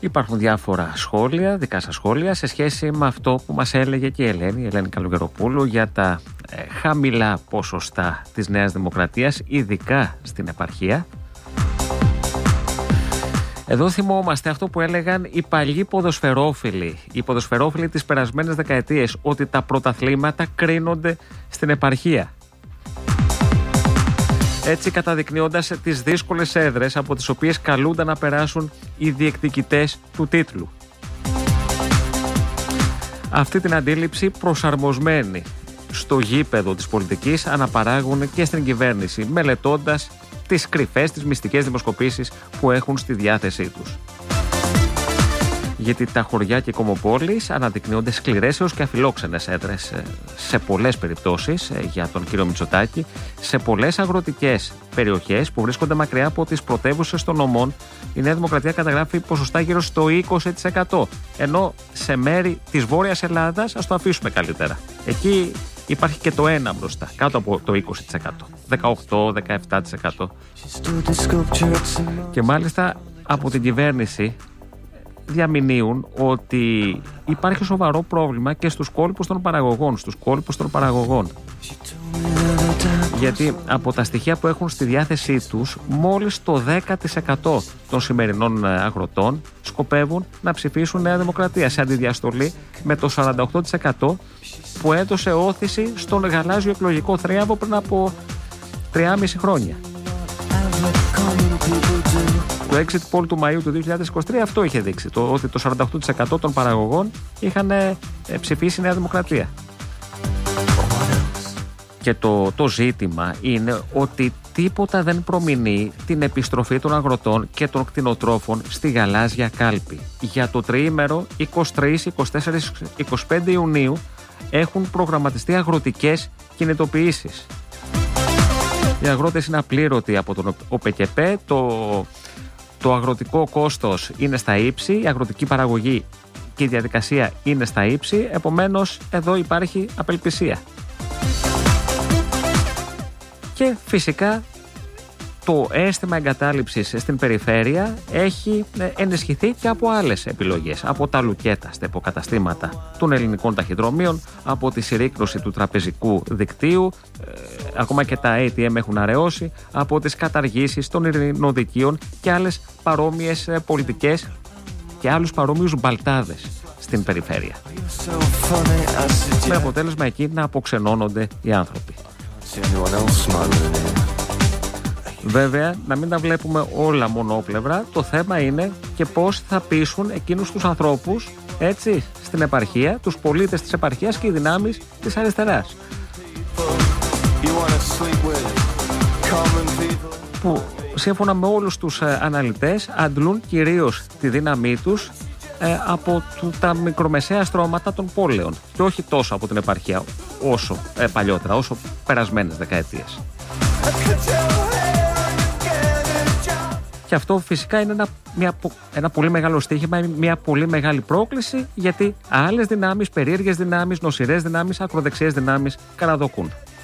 Υπάρχουν διάφορα σχόλια, δικά σας σχόλια, σε σχέση με αυτό που μας έλεγε και η Ελένη Καλογεροπούλου για τα χαμηλά ποσοστά της Νέας Δημοκρατίας, ειδικά στην επαρχία. Εδώ θυμόμαστε αυτό που έλεγαν οι παλιοί ποδοσφαιρόφιλοι, οι ποδοσφαιρόφιλοι τις περασμένες δεκαετίες, ότι τα πρωταθλήματα κρίνονται στην επαρχία. Έτσι καταδεικνύοντας τις δύσκολες έδρες από τις οποίες καλούνταν να περάσουν οι διεκδικητές του τίτλου. Αυτή την αντίληψη προσαρμοσμένη στο γήπεδο της πολιτικής αναπαράγουν και στην κυβέρνηση, μελετώντας τις κρυφές, τις μυστικές δημοσκοπήσεις που έχουν στη διάθεσή τους. Γιατί τα χωριά και οι κομμοπόλεις αναδεικνύονται σκληρές έως και αφιλόξενες έδρες σε πολλές περιπτώσεις για τον κύριο Μητσοτάκη, σε πολλές αγροτικές περιοχές που βρίσκονται μακριά από τις πρωτεύουσες των νομών. Η Νέα Δημοκρατία καταγράφει ποσοστά γύρω στο 20%, ενώ σε μέρη της Βόρειας Ελλάδας, ας το αφήσουμε καλύτερα, εκεί υπάρχει και το 1 μπροστά, κάτω από το 20%, 18-17%. Και μάλιστα από την κυβέρνηση διαμηνύουν ότι υπάρχει σοβαρό πρόβλημα και στους κόλπους των παραγωγών. Γιατί από τα στοιχεία που έχουν στη διάθεσή τους, μόλις το 10% των σημερινών αγροτών σκοπεύουν να ψηφίσουν Νέα Δημοκρατία, σε αντιδιαστολή με το 48% που έδωσε όθηση στον γαλάζιο εκλογικό θρίαμβο πριν από 3,5 χρόνια. Το exit poll του Μαΐου του 2023 αυτό είχε δείξει, ότι το 48% των παραγωγών είχαν ψηφίσει Νέα Δημοκρατία. Και το ζήτημα είναι ότι τίποτα δεν προμηνεί την επιστροφή των αγροτών και των κτηνοτρόφων στη γαλάζια κάλπη. Για το τριήμερο 23, 24, 25 Ιουνίου έχουν προγραμματιστεί αγροτικές κινητοποιήσεις. Οι αγρότες είναι απλήρωτοι από τον ΟΠΕΚΕΠΕ, το αγροτικό κόστος είναι στα ύψη, η αγροτική παραγωγή και η διαδικασία είναι στα ύψη, επομένως εδώ υπάρχει απελπισία. Και φυσικά το αίσθημα εγκατάλειψης στην περιφέρεια έχει ενισχυθεί και από άλλες επιλογές. Από τα λουκέτα στα υποκαταστήματα των ελληνικών ταχυδρομείων, από τη συρρίκνωση του τραπεζικού δικτύου, ακόμα και τα ATM έχουν αραιώσει, από τις καταργήσεις των ειρηνοδικείων και άλλες παρόμοιες πολιτικές και άλλους παρόμοιους μπαλτάδες στην περιφέρεια. Με αποτέλεσμα εκεί να αποξενώνονται οι άνθρωποι. Βέβαια, να μην τα βλέπουμε όλα μονόπλευρα, το θέμα είναι και πώς θα πείσουν εκείνους τους ανθρώπους, έτσι, στην επαρχία, τους πολίτες της επαρχίας και οι δυνάμεις της αριστεράς. Που σύμφωνα με όλους τους αναλυτές αντλούν κυρίως τη δύναμή τους από τα μικρομεσαία στρώματα των πόλεων και όχι τόσο από την επαρχία όσο παλιότερα, όσο περασμένες δεκαετίες. Και αυτό φυσικά είναι ένα πολύ μεγάλο στοίχημα, μια πολύ μεγάλη πρόκληση, γιατί άλλες δυνάμεις, περίεργες δυνάμεις, νοσηρές δυνάμεις, ακροδεξιές δυνάμεις καραδοκούν.